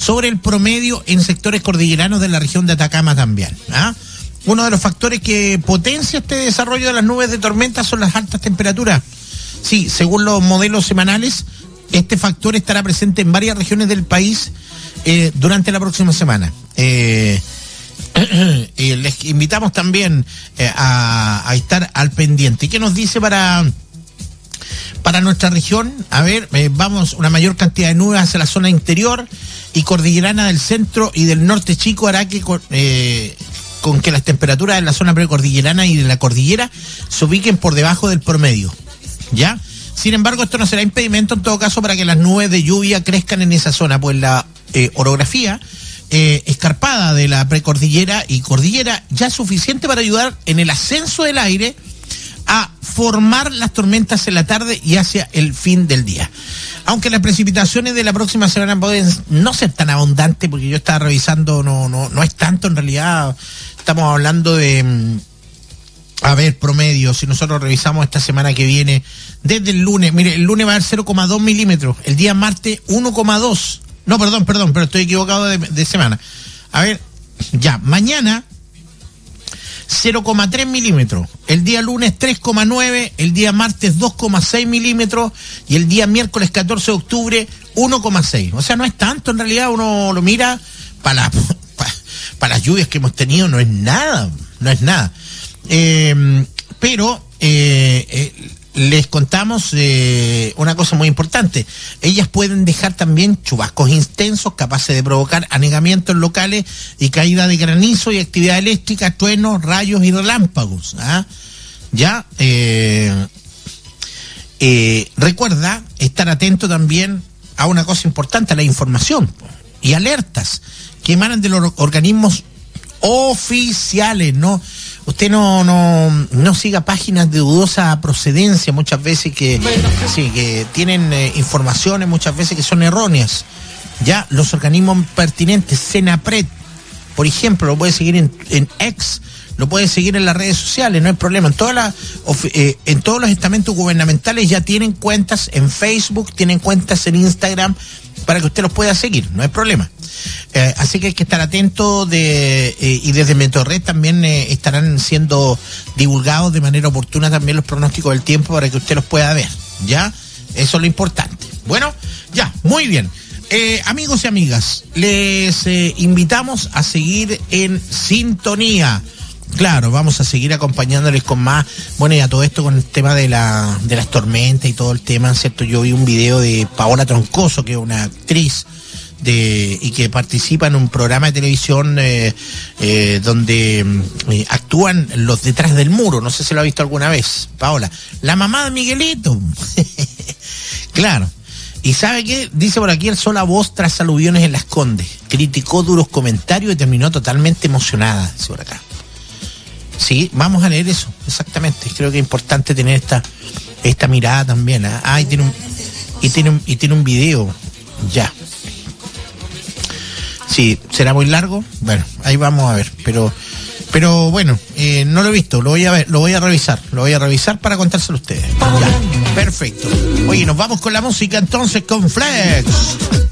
sobre el promedio en sectores cordilleranos de la región de Atacama también. Uno de los factores que potencia este desarrollo de las nubes de tormenta son las altas temperaturas. Sí, según los modelos semanales, este factor estará presente en varias regiones del país durante la próxima semana. Les invitamos también a estar al pendiente. ¿Qué nos dice para nuestra región? A ver, vamos, una mayor cantidad de nubes hacia la zona interior y cordillerana del centro y del norte chico hará que con que las temperaturas en la zona precordillerana y de la cordillera se ubiquen por debajo del promedio, ¿ya? Sin embargo, esto no será impedimento en todo caso para que las nubes de lluvia crezcan en esa zona, pues la orografía escarpada de la precordillera y cordillera ya es suficiente para ayudar en el ascenso del aire a formar las tormentas en la tarde y hacia el fin del día. Aunque las precipitaciones de la próxima semana pueden no ser tan abundantes, porque yo estaba revisando, no es tanto en realidad. Estamos hablando de, promedio, si nosotros revisamos esta semana que viene, desde el lunes, mire, el lunes va a haber 0,2 milímetros, el día martes 1,2. No, perdón, pero estoy equivocado de semana. A ver, ya, mañana 0,3 milímetros, el día lunes 3,9, el día martes 2,6 milímetros y el día miércoles 14 de octubre 1,6. O sea, no es tanto en realidad, uno lo mira para las lluvias que hemos tenido, no es nada. Pero les contamos una cosa muy importante. Ellas pueden dejar también chubascos intensos capaces de provocar anegamientos locales y caída de granizo y actividad eléctrica, truenos, rayos y relámpagos. Ya, recuerda estar atento también a una cosa importante, a la información y alertas que emanan de los organismos oficiales, ¿no? Usted no siga páginas de dudosa procedencia muchas veces que tienen informaciones muchas veces que son erróneas. Ya los organismos pertinentes, Senapred, por ejemplo, lo puede seguir en X, lo puede seguir en las redes sociales, no hay problema. En todos los estamentos gubernamentales ya tienen cuentas en Facebook, tienen cuentas en Instagram para que usted los pueda seguir, no hay problema. Así que hay que estar atento y desde Meteorred también estarán siendo divulgados de manera oportuna también los pronósticos del tiempo para que usted los pueda ver, ¿ya? Eso es lo importante. Bueno, ya, muy bien. Amigos y amigas, les invitamos a seguir en sintonía. Claro, vamos a seguir acompañándoles con más. Bueno, y a todo esto con el tema de las tormentas y todo el tema, ¿cierto? Yo vi un video de Paola Troncoso, que es una actriz y que participa en un programa de televisión donde actúan los detrás del muro. No sé si lo ha visto alguna vez, Paola. La mamá de Miguelito. Claro. ¿Y sabe qué? Dice por aquí, alzó la voz tras aluviones en Las Condes. Criticó duros comentarios y terminó totalmente emocionada, dice por acá. Sí, vamos a leer eso, exactamente. Creo que es importante tener esta mirada también. Y tiene un video. Ya. Sí, ¿será muy largo? Bueno, ahí vamos a ver. Pero bueno, no lo he visto, lo voy a revisar para contárselo a ustedes. Ya, perfecto. Oye, nos vamos con la música entonces con Flex.